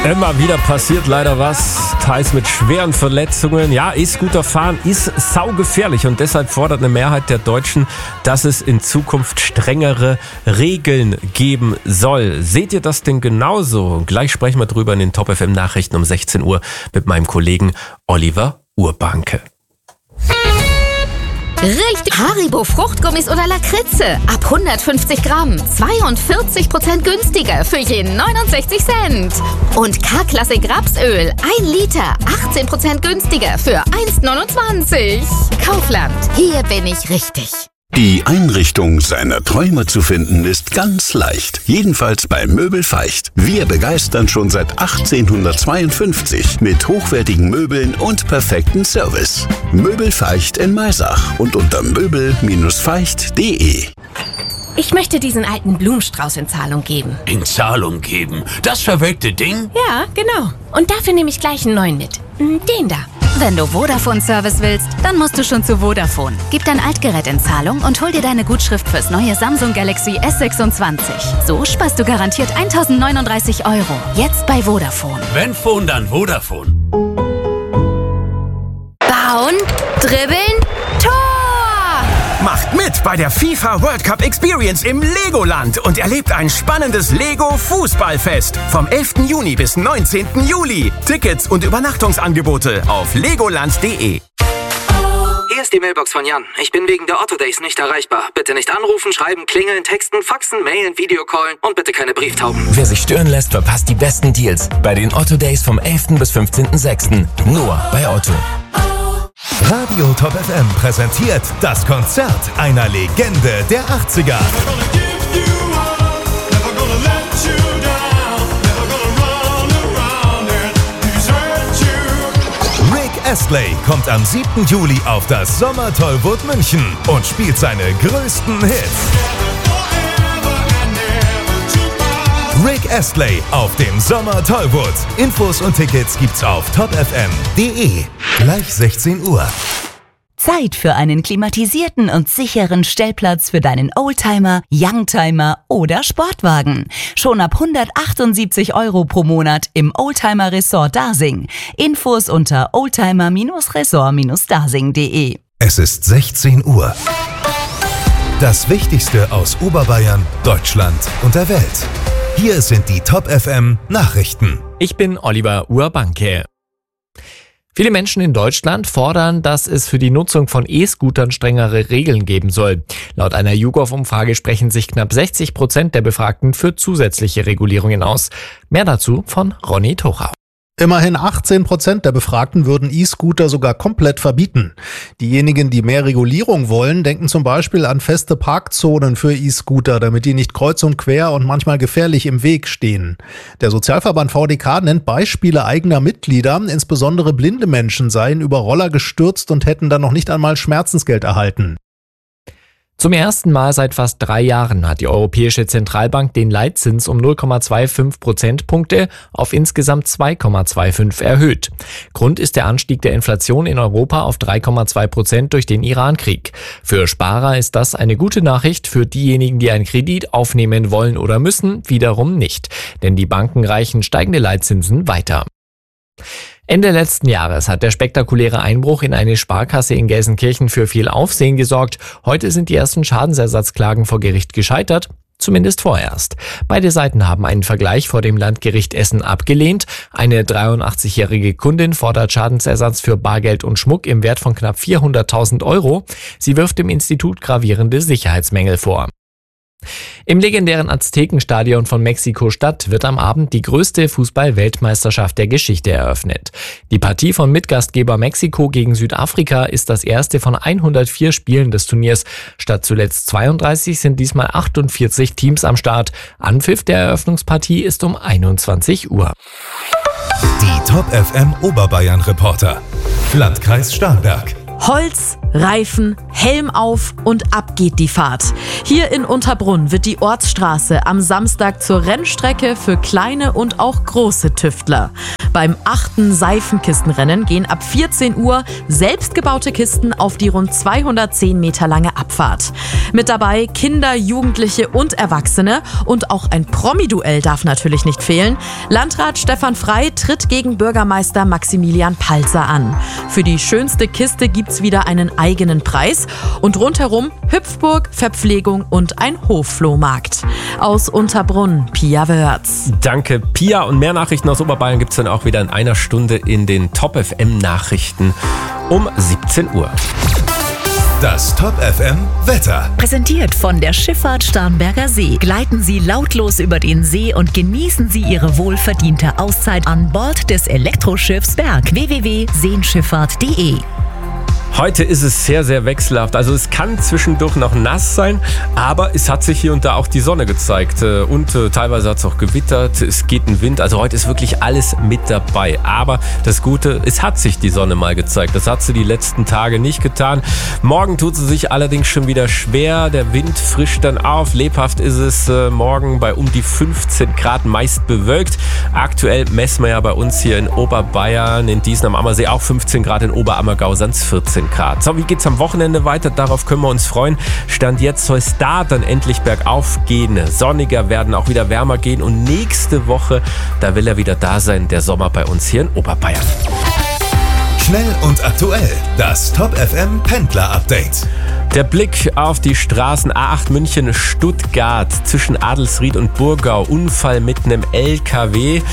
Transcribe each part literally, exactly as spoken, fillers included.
Immer wieder passiert leider was, teils mit schweren Verletzungen. Ja, E-Scooter fahren ist saugefährlich und deshalb fordert eine Mehrheit der Deutschen, dass es in Zukunft strengere Regeln geben soll. Seht ihr das denn genauso? Gleich sprechen wir drüber in den Top F M Nachrichten um sechzehn Uhr mit meinem Kollegen Oliver Urbanke. Richtig. Haribo Fruchtgummis oder Lakritze. Ab hundertfünfzig Gramm. zweiundvierzig Prozent günstiger für je neunundsechzig Cent. Und K-Klassik Rapsöl. ein Liter. achtzehn Prozent günstiger für eins neunundzwanzig. Kaufland. Hier bin ich richtig. Die Einrichtung seiner Träume zu finden ist ganz leicht. Jedenfalls bei Möbel Feicht. Wir begeistern schon seit achtzehnhundertzweiundfünfzig mit hochwertigen Möbeln und perfekten Service. Möbel Feicht in Maisach und unter möbel Bindestrich feicht punkt de. Ich möchte diesen alten Blumenstrauß in Zahlung geben. In Zahlung geben? Das verwelkte Ding? Ja, genau. Und dafür nehme ich gleich einen neuen mit. Den da. Wenn du Vodafone-Service willst, dann musst du schon zu Vodafone. Gib dein Altgerät in Zahlung und hol dir deine Gutschrift fürs neue Samsung Galaxy S sechsundzwanzig. So sparst du garantiert eintausendneununddreißig Euro. Jetzt bei Vodafone. Wenn Phone, dann Vodafone. Bauen, dribbeln, Tor! Macht mit bei der FIFA World Cup Experience im Legoland und erlebt ein spannendes Lego-Fußballfest vom elften Juni bis neunzehnten Juli. Tickets und Übernachtungsangebote auf legoland punkt de. Hier ist die Mailbox von Jan. Ich bin wegen der Otto Days nicht erreichbar. Bitte nicht anrufen, schreiben, klingeln, texten, faxen, mailen, Videocallen und bitte keine Brieftauben. Wer sich stören lässt, verpasst die besten Deals bei den Otto Days vom elften bis fünfzehnten sechsten Nur bei Otto. Radio Top F M präsentiert das Konzert einer Legende der achtziger. Rick Astley kommt am siebten Juli auf das Sommertollwood München und spielt seine größten Hits. Rick Astley auf dem Sommertollwood. Infos und Tickets gibt's auf top f m punkt de. Gleich sechzehn Uhr. Zeit für einen klimatisierten und sicheren Stellplatz für deinen Oldtimer, Youngtimer oder Sportwagen. Schon ab hundertachtundsiebzig Euro pro Monat im Oldtimer Resort Dasing. Infos unter oldtimer Resort Dasing punkt de. Es ist sechzehn Uhr. Das Wichtigste aus Oberbayern, Deutschland und der Welt. Hier sind die Top F M Nachrichten. Ich bin Oliver Urbanke. Viele Menschen in Deutschland fordern, dass es für die Nutzung von E-Scootern strengere Regeln geben soll. Laut einer YouGov-Umfrage sprechen sich knapp sechzig Prozent der Befragten für zusätzliche Regulierungen aus. Mehr dazu von Ronny Tochau. Immerhin achtzehn Prozent der Befragten würden E-Scooter sogar komplett verbieten. Diejenigen, die mehr Regulierung wollen, denken zum Beispiel an feste Parkzonen für E-Scooter, damit die nicht kreuz und quer und manchmal gefährlich im Weg stehen. Der Sozialverband V D K nennt Beispiele eigener Mitglieder, insbesondere blinde Menschen seien über Roller gestürzt und hätten dann noch nicht einmal Schmerzensgeld erhalten. Zum ersten Mal seit fast drei Jahren hat die Europäische Zentralbank den Leitzins um null Komma fünfundzwanzig Prozentpunkte auf insgesamt zwei Komma fünfundzwanzig erhöht. Grund ist der Anstieg der Inflation in Europa auf drei Komma zwei Prozent durch den Iran-Krieg. Für Sparer ist das eine gute Nachricht, für diejenigen, die einen Kredit aufnehmen wollen oder müssen, wiederum nicht. Denn die Banken reichen steigende Leitzinsen weiter. Ende letzten Jahres hat der spektakuläre Einbruch in eine Sparkasse in Gelsenkirchen für viel Aufsehen gesorgt. Heute sind die ersten Schadensersatzklagen vor Gericht gescheitert, zumindest vorerst. Beide Seiten haben einen Vergleich vor dem Landgericht Essen abgelehnt. Eine dreiundachtzigjährige Kundin fordert Schadensersatz für Bargeld und Schmuck im Wert von knapp vierhunderttausend Euro. Sie wirft dem Institut gravierende Sicherheitsmängel vor. Im legendären Aztekenstadion von Mexiko-Stadt wird am Abend die größte Fußball-Weltmeisterschaft der Geschichte eröffnet. Die Partie von Mitgastgeber Mexiko gegen Südafrika ist das erste von hundertvier Spielen des Turniers. Statt zuletzt zweiunddreißig sind diesmal achtundvierzig Teams am Start. Anpfiff der Eröffnungspartie ist um einundzwanzig Uhr. Die Top F M Oberbayern Reporter. Landkreis Starnberg. Holz, Reifen, Helm auf und ab geht die Fahrt. Hier in Unterbrunn wird die Ortsstraße am Samstag zur Rennstrecke für kleine und auch große Tüftler. Beim achten Seifenkistenrennen gehen ab vierzehn Uhr selbstgebaute Kisten auf die rund zweihundertzehn Meter lange Abfahrt. Mit dabei Kinder, Jugendliche und Erwachsene und auch ein Promi-Duell darf natürlich nicht fehlen. Landrat Stefan Frey tritt gegen Bürgermeister Maximilian Palzer an. Für die schönste Kiste gibt's wieder einen eigenen Preis und rundherum Hüpfburg, Verpflegung und ein Hofflohmarkt. Aus Unterbrunn, Pia Wörz. Danke, Pia. Und mehr Nachrichten aus Oberbayern gibt's dann auch wieder in einer Stunde in den Top F M Nachrichten um siebzehn Uhr. Das Top F M Wetter. Präsentiert von der Schifffahrt Starnberger See. Gleiten Sie lautlos über den See und genießen Sie Ihre wohlverdiente Auszeit an Bord des Elektroschiffs Berg. w w w punkt seenschifffahrt punkt de. Heute ist es sehr, sehr wechselhaft. Also es kann zwischendurch noch nass sein, aber es hat sich hier und da auch die Sonne gezeigt. Und äh, teilweise hat es auch gewittert, es geht ein Wind. Also heute ist wirklich alles mit dabei. Aber das Gute, es hat sich die Sonne mal gezeigt. Das hat sie die letzten Tage nicht getan. Morgen tut sie sich allerdings schon wieder schwer. Der Wind frischt dann auf. Lebhaft ist es äh, morgen bei um die fünfzehn Grad, meist bewölkt. Aktuell messen wir ja bei uns hier in Oberbayern, in Diesen am Ammersee auch fünfzehn Grad, in Oberammergau sind es vierzehn Grad. So, wie geht's am Wochenende weiter? Darauf können wir uns freuen. Stand jetzt soll es da dann endlich bergauf gehen. Sonniger werden, auch wieder wärmer gehen. Und nächste Woche, da will er wieder da sein, der Sommer bei uns hier in Oberbayern. Schnell und aktuell. Das Top F M Pendler Update. Der Blick auf die Straßen A acht München-Stuttgart zwischen Adelsried und Burgau. Unfall mit einem L K W.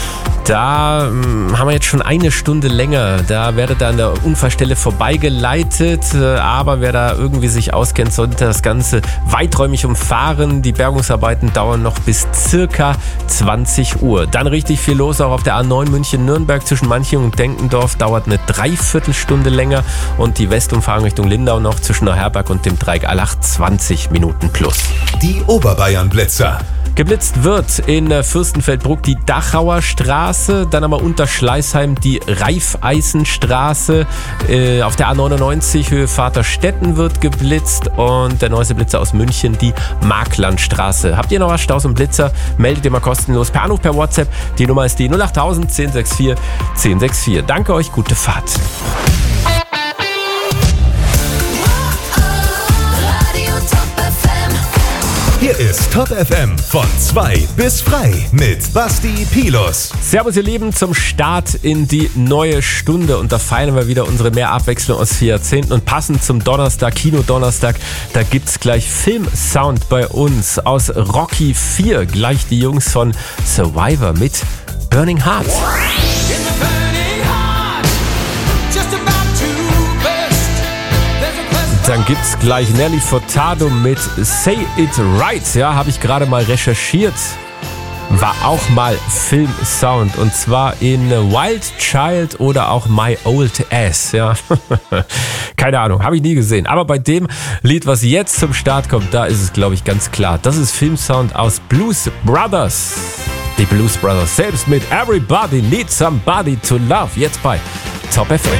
Da ähm, haben wir jetzt schon eine Stunde länger. Da werdet ihr an der Unfallstelle vorbeigeleitet. Äh, aber wer da irgendwie sich auskennt, sollte das Ganze weiträumig umfahren. Die Bergungsarbeiten dauern noch bis circa zwanzig Uhr. Dann richtig viel los, auch auf der A neun München-Nürnberg zwischen Manching und Denkendorf. Dauert eine Dreiviertelstunde länger. Und die Westumfahrung Richtung Lindau noch zwischen Neuherberg und dem Dreieck Allach zwanzig Minuten plus. Die Oberbayern-Blitzer. Geblitzt wird in Fürstenfeldbruck die Dachauer Straße, dann aber unter Schleißheim die Reifeisenstraße. Äh, auf der A neunundneunzig Höhe Vaterstetten wird geblitzt und der neueste Blitzer aus München, die Marklandstraße. Habt ihr noch was, Staus und Blitzer? Meldet ihr mal kostenlos per Anruf, per WhatsApp. Die Nummer ist die null acht null null eins null sechs vier eins null sechs vier. Danke euch, gute Fahrt. Hier ist Top F M von zwei bis frei mit Basti Pilus. Servus ihr Lieben, zum Start in die neue Stunde und da feiern wir wieder unsere Mehrabwechslung aus vier Jahrzehnten und passend zum Donnerstag, Kino-Donnerstag, da gibt's gleich Filmsound bei uns aus Rocky vier, gleich die Jungs von Survivor mit Burning Heart. Dann gibt's gleich Nelly Furtado mit Say It Right. Ja, habe ich gerade mal recherchiert. War auch mal Filmsound und zwar in Wild Child oder auch My Old Ass. Ja, keine Ahnung, habe ich nie gesehen. Aber bei dem Lied, was jetzt zum Start kommt, da ist es, glaube ich, ganz klar. Das ist Filmsound aus Blues Brothers. Die Blues Brothers selbst mit Everybody Needs Somebody to Love. Jetzt bei Top F M.